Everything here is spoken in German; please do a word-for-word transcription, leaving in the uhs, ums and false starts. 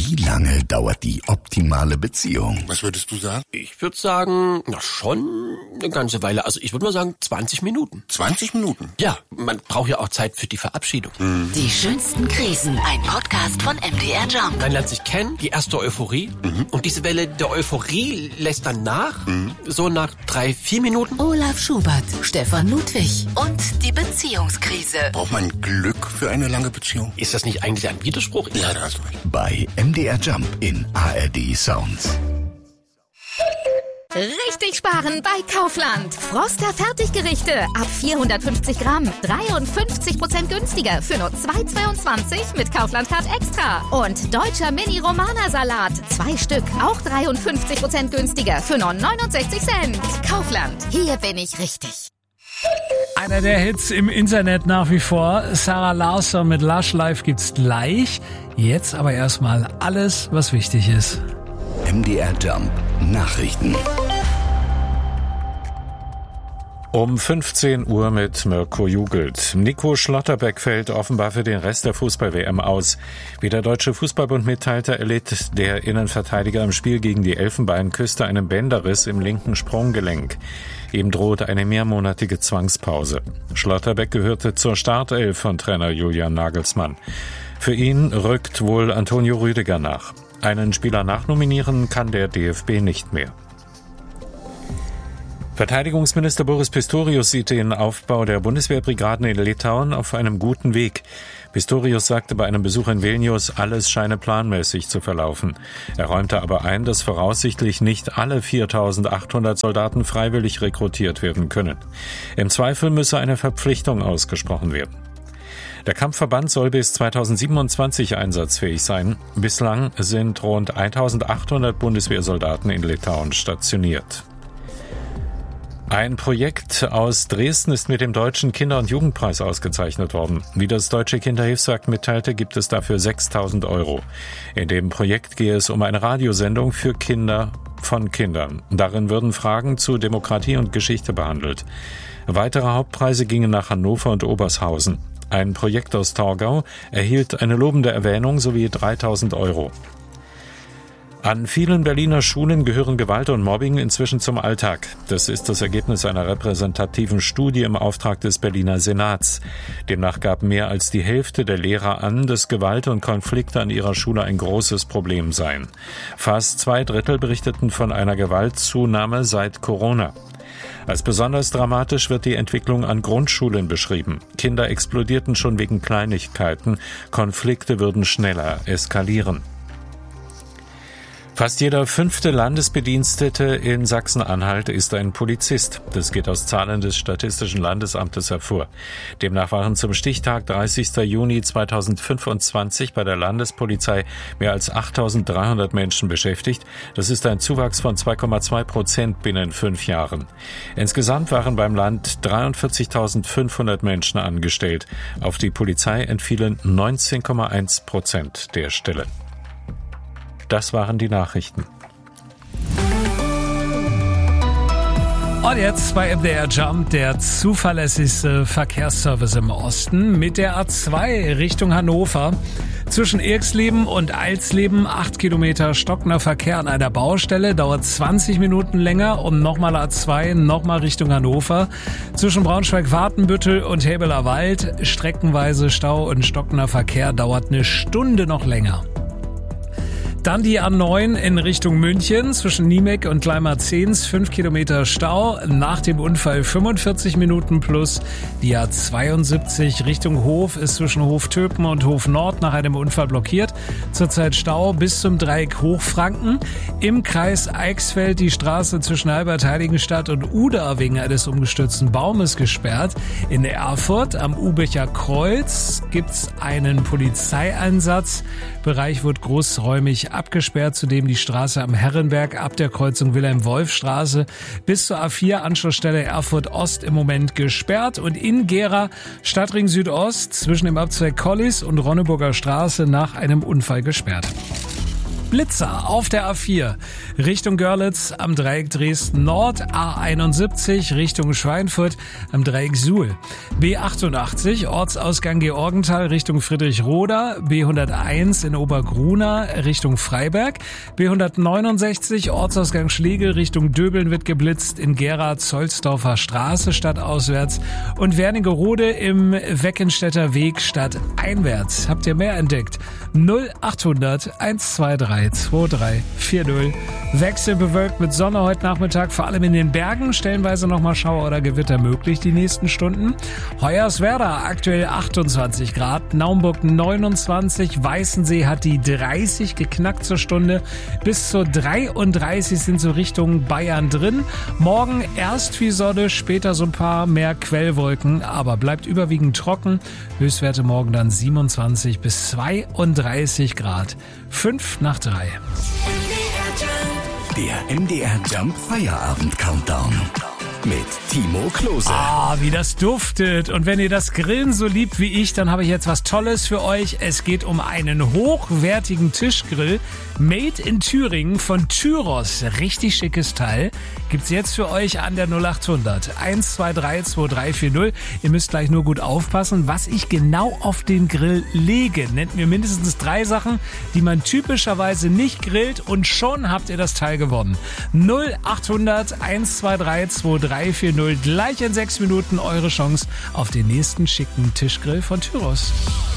Wie lange dauert die optimale Beziehung? Was würdest du sagen? Ich würde sagen, na schon eine ganze Weile. Also ich würde mal sagen zwanzig Minuten. zwanzig Minuten? Ja, man braucht ja auch Zeit für die Verabschiedung. Mhm. Die schönsten Krisen. Ein Podcast von M D R Jump. Man lernt sich kennen, die erste Euphorie. Mhm. Und diese Welle der Euphorie lässt dann nach. Mhm. So nach drei, vier Minuten. Olaf Schubert, Stefan Ludwig und die Beziehungskrise. Braucht man Glück für eine lange Beziehung? Ist das nicht eigentlich ein Widerspruch? Ja, da hast du recht. Bei M D R Jump in A R D Sounds. Richtig sparen bei Kaufland. Froster Fertiggerichte ab vierhundertfünfzig Gramm. dreiundfünfzig Prozent günstiger für nur zwei Euro zweiundzwanzig mit Kaufland Card Extra. Und deutscher Mini-Romana-Salat. Zwei Stück, auch dreiundfünfzig Prozent günstiger für nur neunundsechzig Cent. Kaufland, hier bin ich richtig. Einer der Hits im Internet nach wie vor. Sarah Larsson mit Lush Life gibt's gleich. Jetzt aber erstmal alles, was wichtig ist. M D R Jump Nachrichten. Um fünfzehn Uhr mit Mirko Jugelt. Nico Schlotterbeck fällt offenbar für den Rest der Fußball-W M aus. Wie der Deutsche Fußballbund mitteilte, erlitt der Innenverteidiger im Spiel gegen die Elfenbeinküste einen Bänderriss im linken Sprunggelenk. Ihm droht eine mehrmonatige Zwangspause. Schlotterbeck gehörte zur Startelf von Trainer Julian Nagelsmann. Für ihn rückt wohl Antonio Rüdiger nach. Einen Spieler nachnominieren kann der D F B nicht mehr. Verteidigungsminister Boris Pistorius sieht den Aufbau der Bundeswehrbrigaden in Litauen auf einem guten Weg. Pistorius sagte bei einem Besuch in Vilnius, alles scheine planmäßig zu verlaufen. Er räumte aber ein, dass voraussichtlich nicht alle viertausendachthundert Soldaten freiwillig rekrutiert werden können. Im Zweifel müsse eine Verpflichtung ausgesprochen werden. Der Kampfverband soll bis zweitausendsiebenundzwanzig einsatzfähig sein. Bislang sind rund eintausendachthundert Bundeswehrsoldaten in Litauen stationiert. Ein Projekt aus Dresden ist mit dem Deutschen Kinder- und Jugendpreis ausgezeichnet worden. Wie das Deutsche Kinderhilfswerk mitteilte, gibt es dafür sechstausend Euro. In dem Projekt gehe es um eine Radiosendung für Kinder von Kindern. Darin würden Fragen zu Demokratie und Geschichte behandelt. Weitere Hauptpreise gingen nach Hannover und Obershausen. Ein Projekt aus Torgau erhielt eine lobende Erwähnung sowie dreitausend Euro. An vielen Berliner Schulen gehören Gewalt und Mobbing inzwischen zum Alltag. Das ist das Ergebnis einer repräsentativen Studie im Auftrag des Berliner Senats. Demnach gab mehr als die Hälfte der Lehrer an, dass Gewalt und Konflikte an ihrer Schule ein großes Problem seien. Fast zwei Drittel berichteten von einer Gewaltzunahme seit Corona. Als besonders dramatisch wird die Entwicklung an Grundschulen beschrieben. Kinder explodierten schon wegen Kleinigkeiten, Konflikte würden schneller eskalieren. Fast jeder fünfte Landesbedienstete in Sachsen-Anhalt ist ein Polizist. Das geht aus Zahlen des Statistischen Landesamtes hervor. Demnach waren zum Stichtag dreißigster Juni zweitausendfünfundzwanzig bei der Landespolizei mehr als achttausenddreihundert Menschen beschäftigt. Das ist ein Zuwachs von zwei Komma zwei Prozent binnen fünf Jahren. Insgesamt waren beim Land dreiundvierzigtausendfünfhundert Menschen angestellt. Auf die Polizei entfielen neunzehn Komma eins Prozent der Stellen. Das waren die Nachrichten. Und jetzt bei M D R Jump der zuverlässigste Verkehrsservice im Osten mit der A zwei Richtung Hannover. Zwischen Irxleben und Alsleben acht Kilometer stockender Verkehr an einer Baustelle, dauert zwanzig Minuten länger und nochmal A zwei, nochmal Richtung Hannover. Zwischen Braunschweig-Watenbüttel und Hebeler Wald streckenweise Stau und stockender Verkehr, dauert eine Stunde noch länger. Dann die A neun in Richtung München, zwischen Niemek und Gleimarzehns, fünf Kilometer Stau, nach dem Unfall fünfundvierzig Minuten plus. Die A zweiundsiebzig Richtung Hof ist zwischen Hof-Töpen und Hof-Nord nach einem Unfall blockiert. Zurzeit Stau bis zum Dreieck Hochfranken. Im Kreis Eichsfeld die Straße zwischen Albert-Heiligenstadt und Uda wegen eines umgestürzten Baumes gesperrt. In Erfurt am Ubecher Kreuz gibt's einen Polizeieinsatz. Bereich wird großräumig abgesperrt, zudem die Straße am Herrenberg ab der Kreuzung Wilhelm-Wolf-Straße bis zur A vier Anschlussstelle Erfurt Ost im Moment gesperrt und in Gera Stadtring Südost zwischen dem Abzweig Collis und Ronneburger Straße nach einem Unfall gesperrt. Blitzer auf der A vier Richtung Görlitz am Dreieck Dresden Nord, A einundsiebzig Richtung Schweinfurt am Dreieck Suhl, B achtundachtzig Ortsausgang Georgenthal Richtung Friedrichroda, B hunderteins in Obergruna Richtung Freiberg, B hundertneunundsechzig Ortsausgang Schlegel Richtung Döbeln wird geblitzt, in Gera Zollsdorfer Straße stadtauswärts und Wernigerode im Weckenstädter Weg stadteinwärts. Habt ihr mehr entdeckt? null achthundert hundertzweiundzwanzig drei vier null. Wechselbewölkt mit Sonne heute Nachmittag, vor allem in den Bergen, stellenweise nochmal Schauer oder Gewitter möglich die nächsten Stunden. Hoyerswerda aktuell achtundzwanzig Grad, Naumburg neunundzwanzig, Weißensee hat die dreißig geknackt zur Stunde, bis zu dreiunddreißig sind so Richtung Bayern drin. Morgen erst viel Sonne, später so ein paar mehr Quellwolken, aber bleibt überwiegend trocken. Höchstwerte morgen dann siebenundzwanzig bis zweiunddreißig Grad. Fünf nach drei. Der M D R Jump Feierabend Countdown mit Timo Klose. Ah, wie das duftet. Und wenn ihr das Grillen so liebt wie ich, dann habe ich jetzt was Tolles für euch. Es geht um einen hochwertigen Tischgrill, made in Thüringen von Tyros. Richtig schickes Teil. Gibt's jetzt für euch an der null achthundert hundertzweiundzwanzig drei vier null. Ihr müsst gleich nur gut aufpassen, was ich genau auf den Grill lege. Nennt mir mindestens drei Sachen, die man typischerweise nicht grillt, und schon habt ihr das Teil gewonnen. null achthundert hundertzweiundzwanzig drei vier null. Gleich in sechs Minuten eure Chance auf den nächsten schicken Tischgrill von Tyros.